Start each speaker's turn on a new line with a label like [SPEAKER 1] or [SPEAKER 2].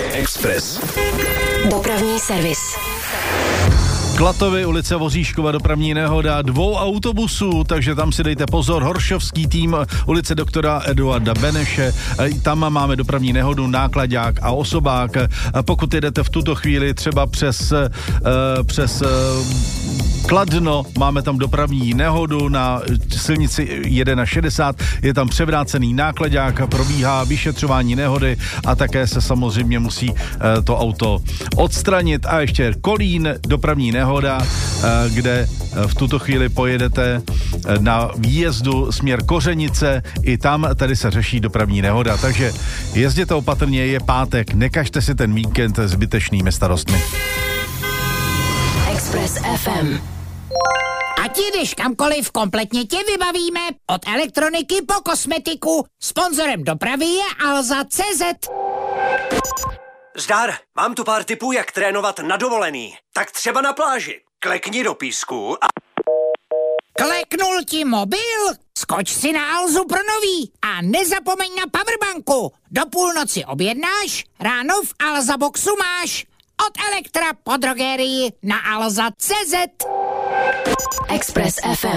[SPEAKER 1] Express.
[SPEAKER 2] Dopravní servis.
[SPEAKER 3] Klatovy, ulice Voříškova, dopravní nehoda 2 autobusů, takže tam si dejte pozor. Horšovský tým, ulice doktora Eduarda Beneše, tam máme dopravní nehodu, náklaďák a osobák. Pokud jedete v tuto chvíli třeba přes Kladno, máme tam dopravní nehodu na silnici 1/60, je tam převrácený náklaďák, probíhá vyšetřování nehody a také se samozřejmě musí to auto odstranit. A ještě Kolín, dopravní nehoda, kde v tuto chvíli pojedete na výjezdu směr Kořenice, i tam tady se řeší dopravní nehoda, takže jezděte opatrně, je pátek, nekažte si ten víkend zbytečnými starostmi.
[SPEAKER 2] Express FM.
[SPEAKER 4] Ať jdeš kamkoliv, kompletně tě vybavíme. Od elektroniky po kosmetiku. Sponzorem dopravy je Alza.cz.
[SPEAKER 5] Zdar, mám tu pár tipů, jak trénovat na dovolený. Tak třeba na pláži. Klekni do písku a...
[SPEAKER 4] Kleknul ti mobil? Skoč si na Alzu pro nový a nezapomeň na powerbanku. Do půlnoci objednáš, ráno v Alza Boxu máš. Od Elektra po drogerii na Alza.cz.
[SPEAKER 2] Express FM.